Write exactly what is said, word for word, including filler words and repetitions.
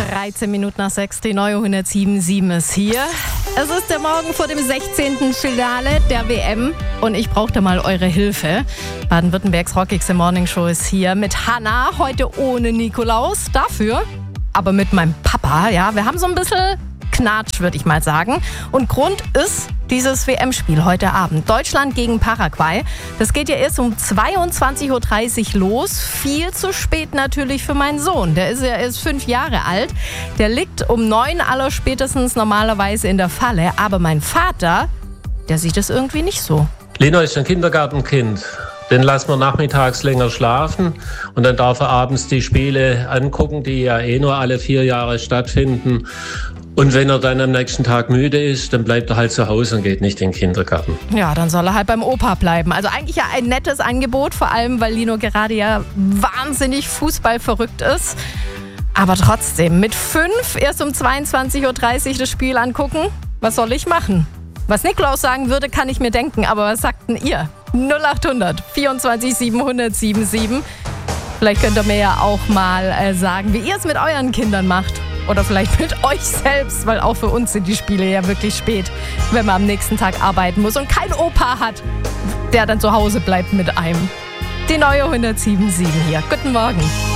dreizehn Minuten nach sechs, die neue hundertsieben ist hier. Es ist der Morgen vor dem sechzehnten Finale der W M und ich brauchte mal eure Hilfe. Baden-Württembergs rockigste Morningshow ist hier mit Hannah, heute ohne Nikolaus, dafür aber mit meinem Papa. Ja, wir haben so ein bisschen Knatsch, würde ich mal sagen. Und Grund ist dieses W M-Spiel heute Abend. Deutschland gegen Paraguay. Das geht ja erst um zweiundzwanzig Uhr dreißig los. Viel zu spät natürlich für meinen Sohn. Der ist ja erst fünf Jahre alt. Der liegt um neun allerspätestens normalerweise in der Falle. Aber mein Vater, der sieht es irgendwie nicht so. Lino ist ein Kindergartenkind. Den lassen wir nachmittags länger schlafen und dann darf er abends die Spiele angucken, die ja eh nur alle vier Jahre stattfinden. Und wenn er dann am nächsten Tag müde ist, dann bleibt er halt zu Hause und geht nicht in den Kindergarten. Ja, dann soll er halt beim Opa bleiben. Also eigentlich ja ein nettes Angebot, vor allem weil Lino gerade ja wahnsinnig fußballverrückt ist. Aber trotzdem, mit fünf erst um zweiundzwanzig Uhr dreißig das Spiel angucken, was soll ich machen? Was Nikolaus sagen würde, kann ich mir denken, aber was sagt denn ihr? null acht hundert vierundzwanzig siebenhundert siebenundsiebzig. Vielleicht könnt ihr mir ja auch mal äh, sagen, wie ihr es mit euren Kindern macht. Oder vielleicht mit euch selbst, weil auch für uns sind die Spiele ja wirklich spät, wenn man am nächsten Tag arbeiten muss und kein Opa hat, der dann zu Hause bleibt mit einem. Die neue hundertsieben Komma sieben hier. Guten Morgen.